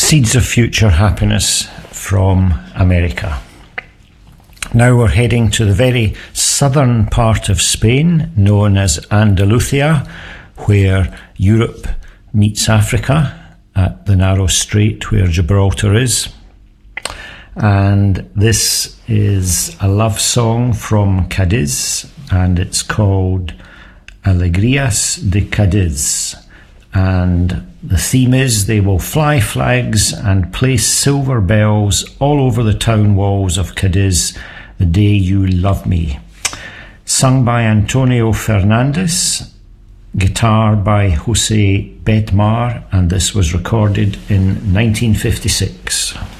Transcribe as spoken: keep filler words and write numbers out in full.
Seeds of Future Happiness from America. Now we're heading to the very southern part of Spain, known as Andalusia, where Europe meets Africa at the narrow strait where Gibraltar is. And this is a love song from Cadiz, and it's called Alegrías de Cadiz. And the theme is they will fly flags and place silver bells all over the town walls of Cadiz the day you love me. Sung by Antonio Fernandez, guitar by Jose Bedmar, and this was recorded in nineteen fifty-six.